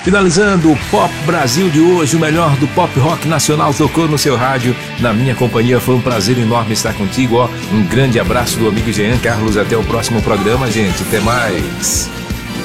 Finalizando o Pop Brasil de hoje, o melhor do pop rock nacional tocou no seu rádio. Na minha companhia foi um prazer enorme estar contigo, ó. Um grande abraço do amigo Jean Carlos, até o próximo programa, gente. Até mais.